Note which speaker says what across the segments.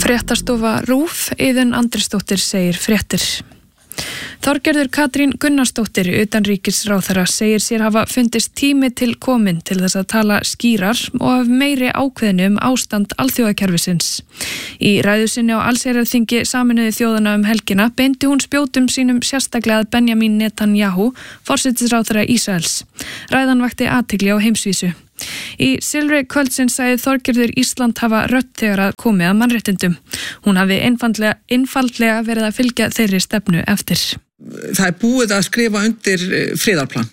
Speaker 1: Fréttastofa RÚV, Iðunn Andrésdóttir segir fréttir. Þorgerður Katrín Gunnarsdóttir, utanríkisráðherra, segir sér hafa fundist tími til kominn til þess að tala skýrar og af meiri ákveðnu ástand alþjóðakerfisins. Í ræðu sinni á allsherjarþingi Sameinuðu þjóðanna helgina beindi hún spjótum sínum sérstaklega að Benjamin Netanyahu, forsætisráðherra Ísraels. Ræðan vakti athygli á heimsvísu. Í Silfri kvöldsins sagði Þorgerður Ísland hafa rödd þegar að komið að mannréttindum. Hún hafi einfaldlega verið að fylgja þeirri stefnu eftir.
Speaker 2: Það búið að skrifa undir friðarplan,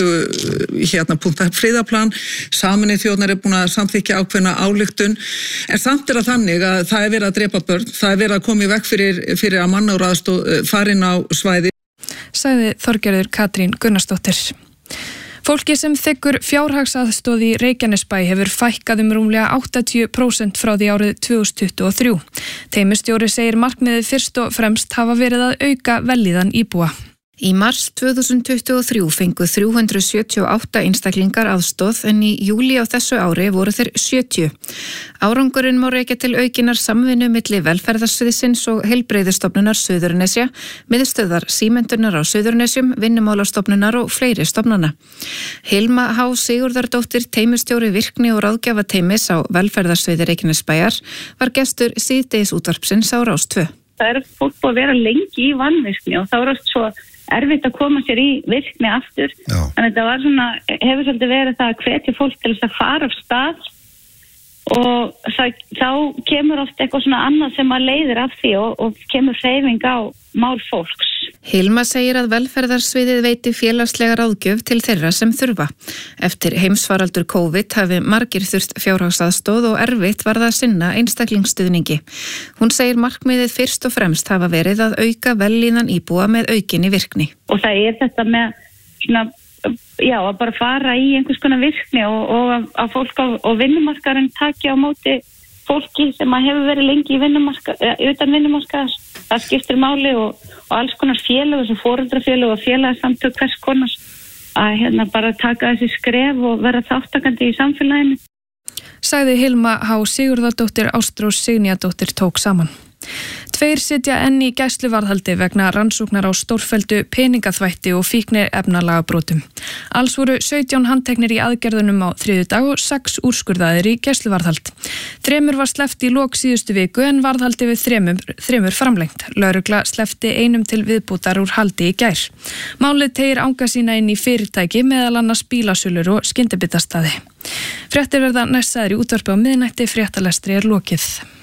Speaker 2: 20 punktar friðarplan, Sameinuðu þjóðirnar búin að samþykkja ákveðna ályktun, en samt það þannig að það verið að drepa börn, það verið að koma í veg fyrir að mannaðaraðstoð farin á svæði. Sagði
Speaker 1: Þorgerður Katrín Gunnarsdóttir. Fólki sem þiggur fjárhagsaðstoð í Reykjanesbæ hefur fækkað rúmlega 80% frá því árið 2023. Teymistjóri segir markmiðið fyrst og fremst hafa verið að auka vellíðan íbúa. Í mars 2023 fengu 378 einstaklingar aðstoð en í júlí á þessu ári voru þeir 70. Árangurinn má rekja til aukinar samvinnu milli velferðarsviðsins og heilbrigðisstofnunar Suðurnesja, miðstöðvar Símenntunar á Suðurnesjum, Vinnumálastofnunar og fleiri stofnana. Hilma H. Sigurðardóttir, teymistjóri virkni og ráðgjafateymis á velferðarsviði Reykjanesbæjar, var gestur síðdegis útvarpsins á Rás 2.
Speaker 3: Það fólk búið að vera lengi í vanvirkni og þá oft svo erfitt að koma sér í virkni aftur. Já. En þetta var hefur svolítið verið það að hvetja fólk til þess að fara af stað og þá kemur oft eitthvað annað sem að leiðir af því og kemur hreyfing á mál fólks.
Speaker 1: Hilma segir að velferðarsviðið veiti félagslega ráðgjöf til þeirra sem þurfa. Eftir heimsfaraldur COVID hafi margir þurft fjárhagsaðstoð og erfitt var það að sinna einstaklingsstuðningi. Hún segir markmiðið fyrst og fremst hafa verið að auka vellíðan íbúa með aukinni virkni.
Speaker 3: Og það þetta með að bara fara í einhvers konar virkni og að fólk á vinnumarkaðurinn taki á móti fólki sem hefur verið lengi í utan vinnumarkaðar. Það skiptir máli og alls konar félög, þessu foreldrafélög og félagsamtök hvers konar að bara taka þessi skref og vera þáttakandi í samfélaginu.
Speaker 1: Sagði Hilma H. Sigurðardóttir. Ástrós Signíadóttir tók saman. 2 sitja enn í gæsluvarðhaldi vegna rannsóknar á stórfelldu peningaþvætti og fíkniefnalagabrotum. Alls voru 17 handteknir í aðgerðunum á þriðjudag og 6 úrskurðaðir í gæsluvarðhald. 3 var sleppt í lok síðustu viku en varðhaldi við 3 framlengt. Lögregla sleppti 1 til viðbótar úr haldi í gær. Málið teygir anga sína inn í fyrirtæki, meðal annars bílasölur og skyndibitastaði. Fréttir verða næst sagðar í útvarpi á miðnætti, fréttalestri lokið.